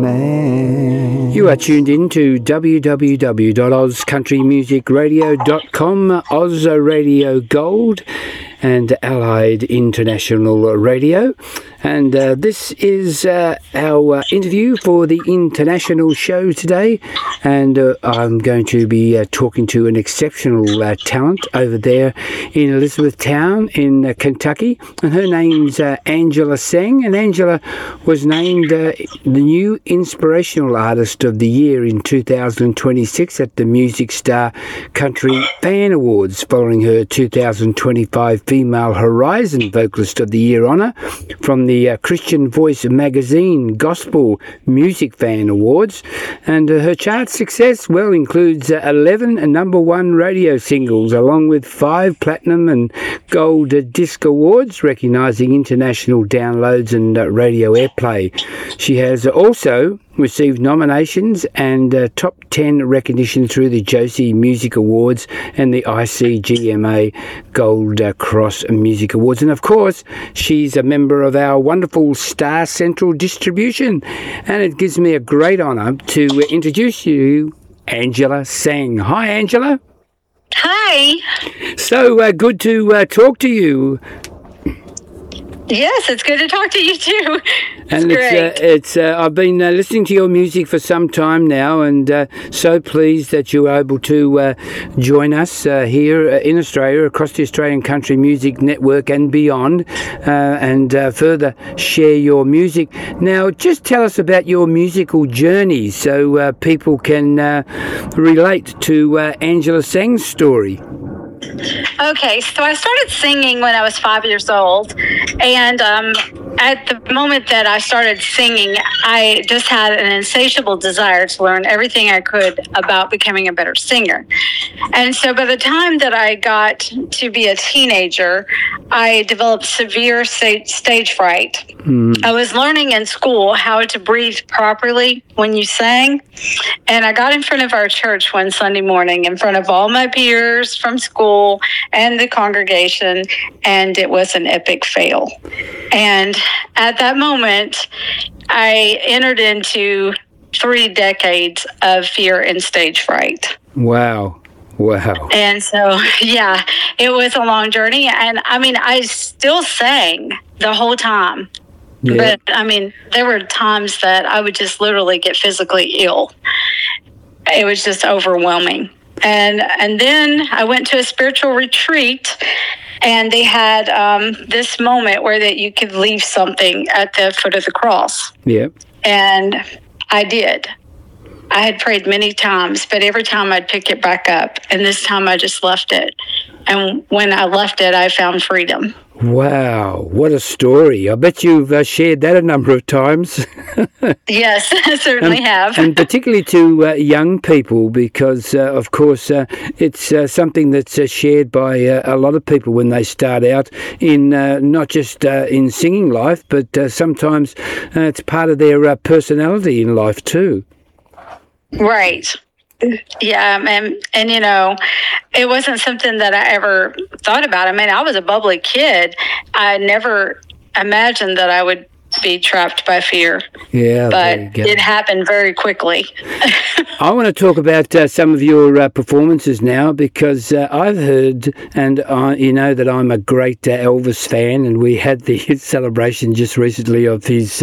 man. You are tuned in to www.ozcountrymusicradio.com, Oz Radio Gold and Allied International Radio. And this is our interview for the international show today. And I'm going to be talking to an exceptional talent over there in Elizabethtown in Kentucky. And her name's Angela Tseng. And Angela was named the new Inspirational Artist of the Year in 2026 at the Music Star Country Fan Awards, following her 2025 Female Horizon Vocalist of the Year honour from the Christian Voice Magazine Gospel Music Fan Awards. And her chart success, well, includes 11 number one radio singles, along with 5 platinum and gold disc awards, recognising international downloads and radio airplay. She has also received nominations and top 10 recognition through the Josie Music Awards and the ICGMA Gold Cross Music Awards. And of course, she's a member of our wonderful Star Central distribution. And it gives me a great honour to introduce you, Angela Tseng. Hi, Angela. Hi. So good to talk to you. Yes, it's good to talk to you too. And it's I've been listening to your music for some time now, and so pleased that you were able to join us here in Australia, across the Australian Country Music Network and beyond, and further share your music. Now, just tell us about your musical journey so people can relate to Angela Tseng's story. Okay, so I started singing when I was 5 years old, and at the moment that I started singing, I just had an insatiable desire to learn everything I could about becoming a better singer. And so by the time that I got to be a teenager, I developed severe stage fright. I was learning in school how to breathe properly when you sang, and I got in front of our church one Sunday morning in front of all my peers from school and the congregation, and it was an epic fail. And at that moment, I entered into 3 decades of fear and stage fright. Wow. And so, yeah, it was a long journey. And I mean, I still sang the whole time. Yeah. But I mean, there were times that I would just literally get physically ill. It was just overwhelming. And then I went to a spiritual retreat, and they had this moment where that you could leave something at the foot of the cross. Yep. And I did. I had prayed many times, but every time I'd pick it back up, and this time I just left it. And when I left it, I found freedom. Wow, what a story. I bet you've shared that a number of times. Yes, I certainly have. And particularly to young people, because, of course, it's something that's shared by a lot of people when they start out in not just in singing life, but sometimes it's part of their personality in life too. Right. Yeah, and you know, it wasn't something that I ever thought about. I mean, I was a bubbly kid. I never imagined that I would be trapped by fear. Yeah, but it happened very quickly. I want to talk about some of your performances now, because I've heard, and you know that I'm a great Elvis fan, and we had the celebration just recently of his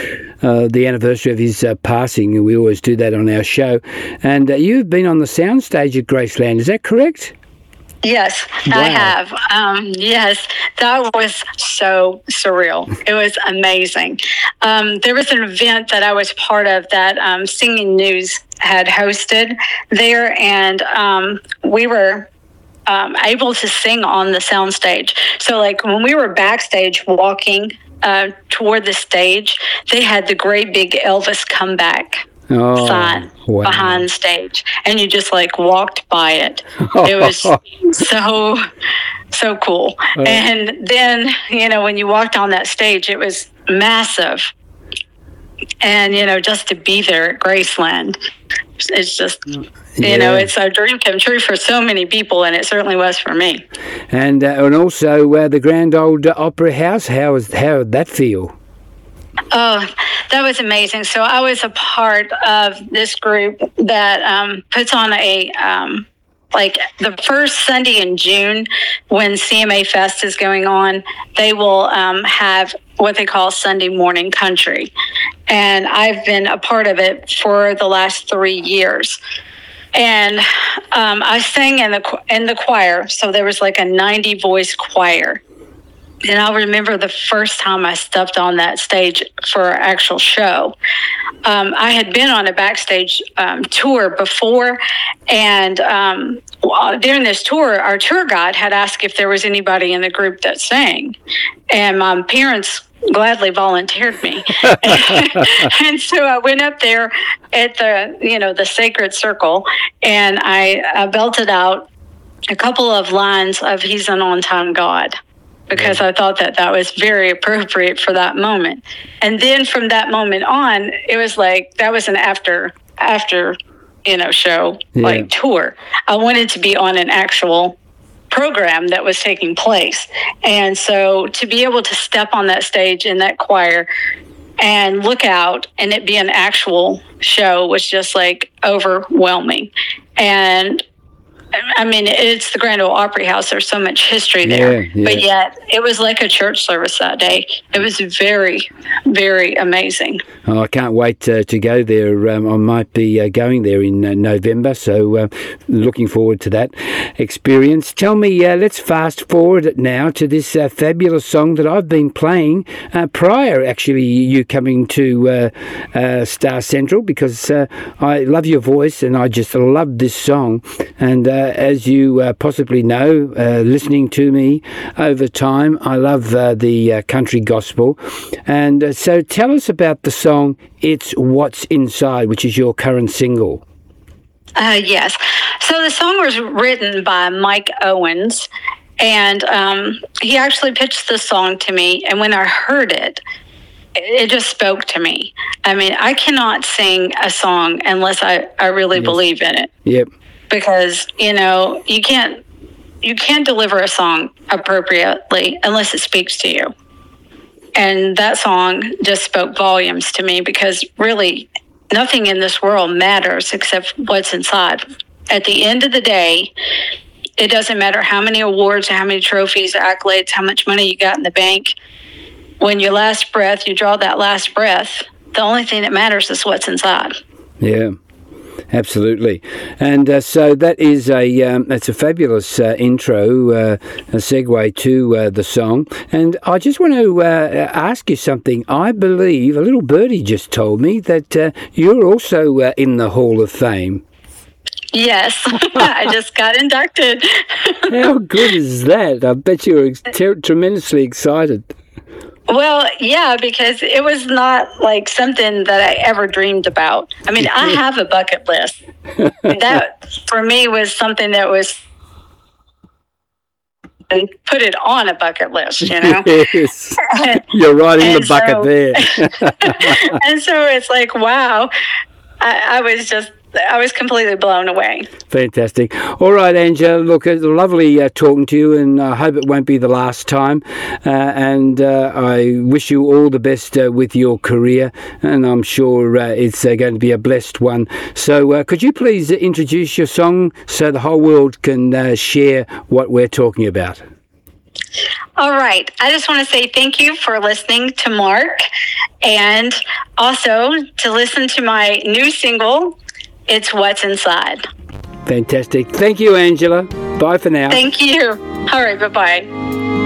the anniversary of his passing, and we always do that on our show. And you've been on the soundstage at Graceland, is that correct? Yes, wow. I have. Yes, that was so surreal. It was amazing. There was an event that I was part of that Singing News had hosted there, and we were able to sing on the soundstage. So, like, when we were backstage walking toward the stage, they had the great big Elvis comeback sign behind stage, and you just like walked by it. It was so cool. And then, you know, when you walked on that stage, it was massive. And, you know, just to be there at Graceland, it's just, you know, it's a dream come true for so many people, and it certainly was for me. And also the Grand Ole Opry House, how did that feel? Oh, That was amazing. So I was a part of this group that puts on a like the first Sunday in June when CMA Fest is going on. They will have what they call Sunday morning country, and I've been a part of it for the last 3 years. And I sang in the choir, so there was like a 90 voice choir. And I'll remember the first time I stepped on that stage for our actual show. I had been on a backstage tour before, and during this tour, our tour guide had asked if there was anybody in the group that sang. And my parents gladly volunteered me. And so I went up there at the sacred circle, and I belted out a couple of lines of He's an On-Time God, because I thought that was very appropriate for that moment. And then from that moment on, it was like, that was an after show, like tour. I wanted to be on an actual program that was taking place. And so to be able to step on that stage in that choir and look out and it be an actual show was just like overwhelming. And I mean, it's the Grand Ole Opry House. There's so much history there. But yet it was like a church service that day. It was very, very amazing. Oh, I can't wait to go there. I might be going there in November, so looking forward to that experience. Tell me, let's fast forward now to this fabulous song that I've been playing prior, actually, you coming to Star Central, because I love your voice and I just love this song. And as you possibly know, listening to me over time, I love the country gospel. And so tell us about the song, It's What's Inside, which is your current single. Yes. So the song was written by Mike Owens, and he actually pitched the song to me. And when I heard it, it just spoke to me. I mean, I cannot sing a song unless I really believe in it. Yep. Because, you can't deliver a song appropriately unless it speaks to you. And that song just spoke volumes to me, because really nothing in this world matters except what's inside. At the end of the day, it doesn't matter how many awards, how many trophies, accolades, how much money you got in the bank. When your last breath, you draw that last breath, the only thing that matters is what's inside. Yeah. Absolutely. And so that is it's a fabulous intro, a segue to the song. And I just want to ask you something. I believe a little birdie just told me that you're also in the Hall of Fame. Yes, I just got inducted. How good is that? I bet you're tremendously excited. Well, yeah, because it was not like something that I ever dreamed about. I mean, I have a bucket list. That, for me, was something that was and put it on a bucket list, Yes. You're right in the bucket there. And so it's like, wow, I was completely blown away. Fantastic. All right, Angela, look, it's lovely talking to you, and I hope it won't be the last time. And I wish you all the best with your career, and I'm sure it's going to be a blessed one. So could you please introduce your song so the whole world can share what we're talking about? All right. I just want to say thank you for listening to Mark, and also to listen to my new single, It's What's Inside. Fantastic. Thank you, Angela. Bye for now. Thank you. All right. Bye-bye.